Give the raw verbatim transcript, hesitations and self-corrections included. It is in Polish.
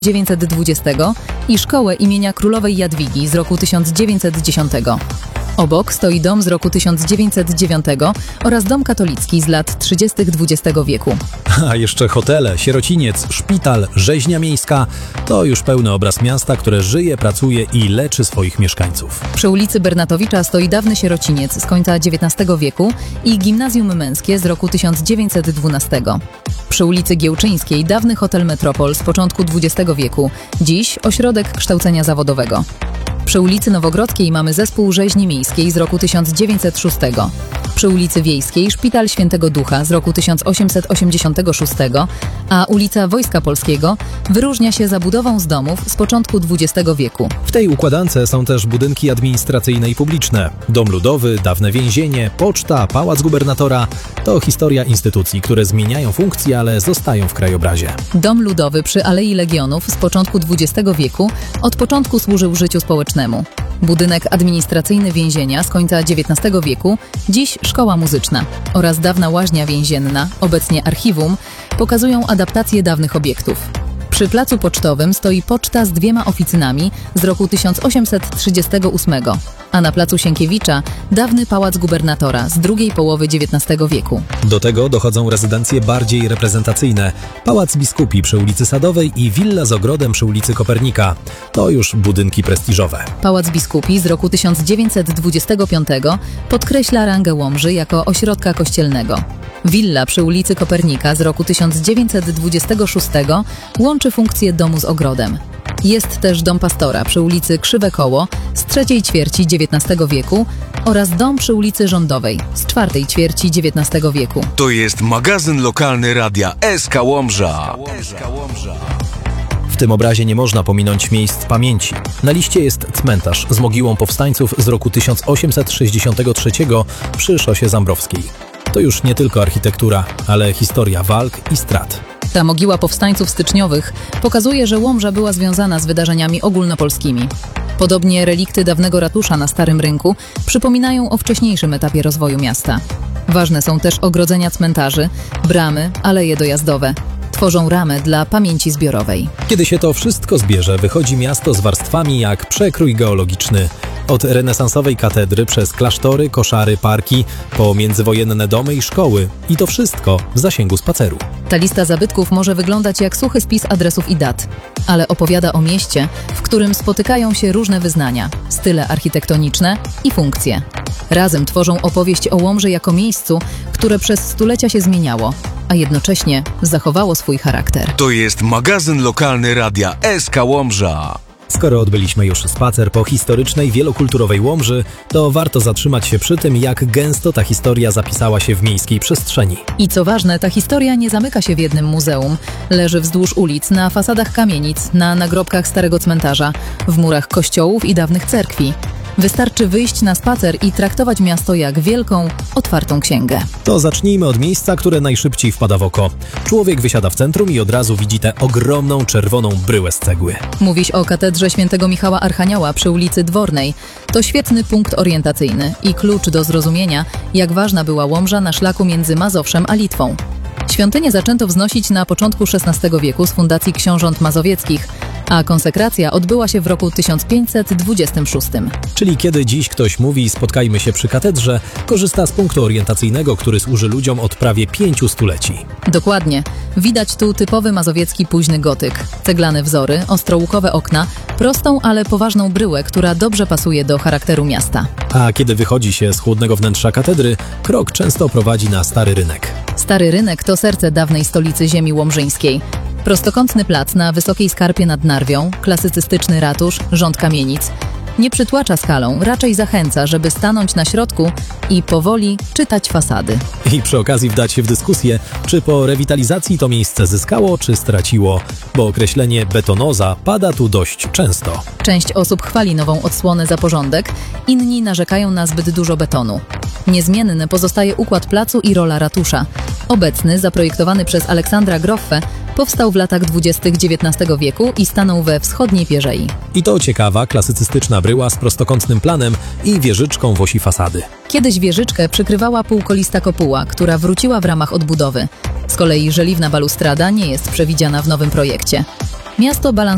dziewięćset dwudziestego i szkołę imienia Królowej Jadwigi z roku tysiąc dziewięćset dziesiątego. Obok stoi dom z roku tysiąc dziewięćset dziewiątego oraz dom katolicki z lat trzydziestych dwudziestego wieku. A jeszcze hotele, sierociniec, szpital, rzeźnia miejska to już pełny obraz miasta, które żyje, pracuje i leczy swoich mieszkańców. Przy ulicy Bernatowicza stoi dawny sierociniec z końca dziewiętnastego wieku i gimnazjum męskie z roku tysiąc dziewięćset dwunastego. Przy ulicy Giełczyńskiej dawny hotel Metropol z początku dwudziestego wieku, dziś ośrodek kształcenia zawodowego. Przy ulicy Nowogrodzkiej mamy zespół rzeźni miejskiej z roku tysiąc dziewięćset szóstego. Przy ulicy Wiejskiej Szpital Świętego Ducha z roku tysiąc osiemset osiemdziesiątego szóstego, a ulica Wojska Polskiego wyróżnia się zabudową z domów z początku dwudziestego wieku. W tej układance są też budynki administracyjne i publiczne. Dom Ludowy, dawne więzienie, poczta, pałac gubernatora. To historia instytucji, które zmieniają funkcje, ale zostają w krajobrazie. Dom Ludowy przy Alei Legionów z początku dwudziestego wieku od początku służył życiu społecznemu. Budynek administracyjny więzienia z końca dziewiętnastego wieku, dziś szkoła muzyczna, oraz dawna łaźnia więzienna, obecnie archiwum, pokazują adaptację dawnych obiektów. Przy placu pocztowym stoi poczta z dwiema oficynami z roku tysiąc osiemset trzydziestego ósmego, a na placu Sienkiewicza dawny pałac gubernatora z drugiej połowy dziewiętnastego wieku. Do tego dochodzą rezydencje bardziej reprezentacyjne. Pałac Biskupi przy ulicy Sadowej i willa z ogrodem przy ulicy Kopernika. To już budynki prestiżowe. Pałac Biskupi z roku tysiąc dziewięćset dwudziestego piątego podkreśla rangę Łomży jako ośrodka kościelnego. Willa przy ulicy Kopernika z roku tysiąc dziewięćset dwudziestego szóstego łączy funkcję domu z ogrodem. Jest też dom pastora przy ulicy Krzywe Koło z trzeciej ćwierci dziewiętnastego wieku oraz dom przy ulicy Rządowej z czwartej ćwierci dziewiętnastego wieku. To jest magazyn lokalny radia S K Łomża. W tym obrazie nie można pominąć miejsc pamięci. Na liście jest cmentarz z mogiłą powstańców z roku tysiąc osiemset sześćdziesiątego trzeciego przy szosie Zambrowskiej. To już nie tylko architektura, ale historia walk i strat. Ta mogiła powstańców styczniowych pokazuje, że Łomża była związana z wydarzeniami ogólnopolskimi. Podobnie relikty dawnego ratusza na Starym Rynku przypominają o wcześniejszym etapie rozwoju miasta. Ważne są też ogrodzenia cmentarzy, bramy, aleje dojazdowe. Tworzą ramę dla pamięci zbiorowej. Kiedy się to wszystko zbierze, wychodzi miasto z warstwami jak przekrój geologiczny. Od renesansowej katedry przez klasztory, koszary, parki, po międzywojenne domy i szkoły. I to wszystko w zasięgu spaceru. Ta lista zabytków może wyglądać jak suchy spis adresów i dat, ale opowiada o mieście, w którym spotykają się różne wyznania, style architektoniczne i funkcje. Razem tworzą opowieść o Łomży jako miejscu, które przez stulecia się zmieniało, a jednocześnie zachowało swój charakter. To jest magazyn lokalny radia S K Łomża. Skoro odbyliśmy już spacer po historycznej, wielokulturowej Łomży, to warto zatrzymać się przy tym, jak gęsto ta historia zapisała się w miejskiej przestrzeni. I co ważne, ta historia nie zamyka się w jednym muzeum. Leży wzdłuż ulic, na fasadach kamienic, na nagrobkach starego cmentarza, w murach kościołów i dawnych cerkwi. Wystarczy wyjść na spacer i traktować miasto jak wielką, otwartą księgę. To zacznijmy od miejsca, które najszybciej wpada w oko. Człowiek wysiada w centrum i od razu widzi tę ogromną, czerwoną bryłę z cegły. Mówisz o katedrze świętego Michała Archanioła przy ulicy Dwornej. To świetny punkt orientacyjny i klucz do zrozumienia, jak ważna była Łomża na szlaku między Mazowszem a Litwą. Świątynię zaczęto wznosić na początku szesnastego wieku z fundacji książąt mazowieckich, a konsekracja odbyła się w roku tysiąc pięćset dwudziestym szóstym. Czyli kiedy dziś ktoś mówi spotkajmy się przy katedrze, korzysta z punktu orientacyjnego, który służy ludziom od prawie pięciu stuleci. Dokładnie. Widać tu typowy mazowiecki późny gotyk. Ceglane wzory, ostrołukowe okna, prostą, ale poważną bryłę, która dobrze pasuje do charakteru miasta. A kiedy wychodzi się z chłodnego wnętrza katedry, krok często prowadzi na Stary Rynek. Stary Rynek to serce dawnej stolicy ziemi łomżyńskiej. Prostokątny plac na wysokiej skarpie nad Narwią, klasycystyczny ratusz, rząd kamienic. Nie przytłacza skalą, raczej zachęca, żeby stanąć na środku i powoli czytać fasady. I przy okazji wdać się w dyskusję, czy po rewitalizacji to miejsce zyskało, czy straciło, bo określenie betonoza pada tu dość często. Część osób chwali nową odsłonę za porządek, inni narzekają na zbyt dużo betonu. Niezmienny pozostaje układ placu i rola ratusza. Obecny, zaprojektowany przez Aleksandra Groffę, powstał w latach dwudziestych dziewiętnastego wieku i stanął we wschodniej pierzei. I to ciekawa, klasycystyczna bryła z prostokątnym planem i wieżyczką w osi fasady. Kiedyś wieżyczkę przykrywała półkolista kopuła, która wróciła w ramach odbudowy. Z kolei żeliwna balustrada nie jest przewidziana w nowym projekcie. Miasto balansuje